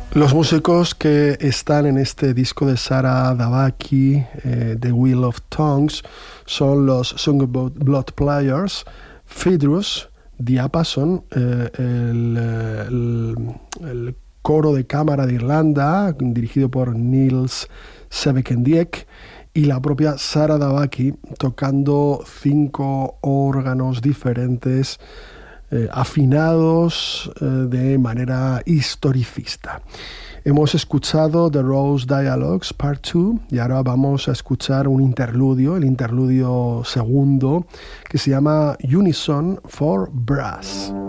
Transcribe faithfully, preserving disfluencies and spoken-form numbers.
Los músicos que están en este disco de Sarah Davaki, eh, The Wheel of Tongues, son los Song Blood Players, Phaedrus, Diapason, eh, el, el, el coro de cámara de Irlanda, dirigido por Niels Sebekendiek, y la propia Sarah Davaki tocando cinco órganos diferentes, eh, afinados eh, de manera historicista. Hemos escuchado The Rose Dialogues Part dos y ahora vamos a escuchar un interludio, el interludio segundo, que se llama Unison for Brass.